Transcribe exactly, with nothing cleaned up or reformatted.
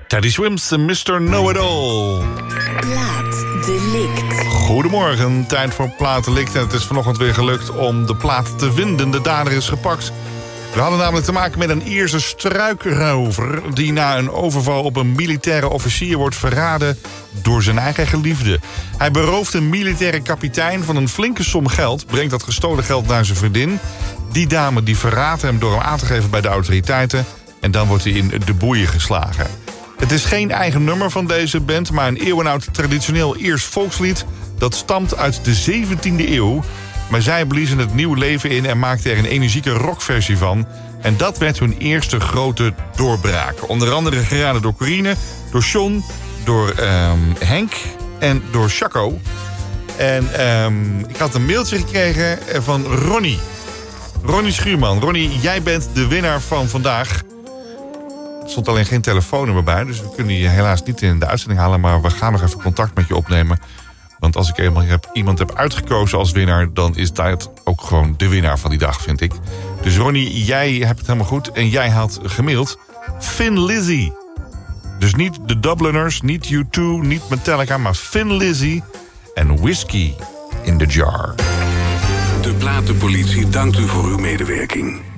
Teddy Swims en mister Know-It-All. Plaatdelict. Goedemorgen, tijd voor Plaatdelict. En het is vanochtend weer gelukt om de plaat te vinden. De dader is gepakt. We hadden namelijk te maken met een Ierse struikrover die na een overval op een militaire officier wordt verraden door zijn eigen geliefde. Hij berooft een militaire kapitein van een flinke som geld, brengt dat gestolen geld naar zijn vriendin. Die dame die verraadt hem door hem aan te geven bij de autoriteiten en dan wordt hij in de boeien geslagen. Het is geen eigen nummer van deze band, maar een eeuwenoud traditioneel Iers volkslied dat stamt uit de zeventiende eeuw. Maar zij bliezen het nieuw leven in en maakten er een energieke rockversie van. En dat werd hun eerste grote doorbraak. Onder andere geraden door Corine, door John, door um, Henk en door Chaco. En um, ik had een mailtje gekregen van Ronnie. Ronnie Schuurman. Ronnie, jij bent de winnaar van vandaag. Er stond alleen geen telefoonnummer bij, dus we kunnen je helaas niet in de uitzending halen. Maar we gaan nog even contact met je opnemen. Want als ik eenmaal heb, iemand heb uitgekozen als winnaar, dan is dat ook gewoon de winnaar van die dag, vind ik. Dus Ronnie, jij hebt het helemaal goed. En jij had gemaild Thin Lizzy. Dus niet de Dubliners, niet U twee, niet Metallica, maar Thin Lizzy en Whiskey in the Jar. De Platenpolitie dankt u voor uw medewerking.